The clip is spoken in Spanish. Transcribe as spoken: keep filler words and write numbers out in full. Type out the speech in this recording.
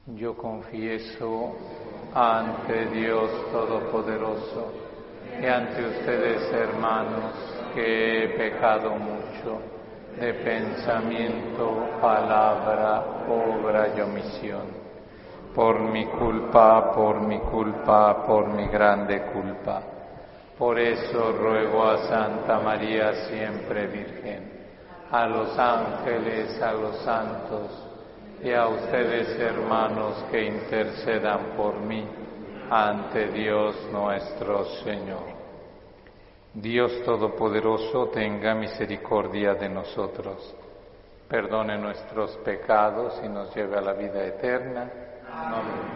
Yo confieso ante Dios Todopoderoso y ante ustedes, hermanos, que he pecado mucho de pensamiento, palabra, obra y omisión. Por mi culpa, por mi culpa, por mi grande culpa. Por eso ruego a Santa María siempre Virgen, a los ángeles, a los santos, y a ustedes, hermanos, que intercedan por mí ante Dios nuestro Señor. Dios Todopoderoso tenga misericordia de nosotros, perdone nuestros pecados y nos lleve a la vida eterna. Amén.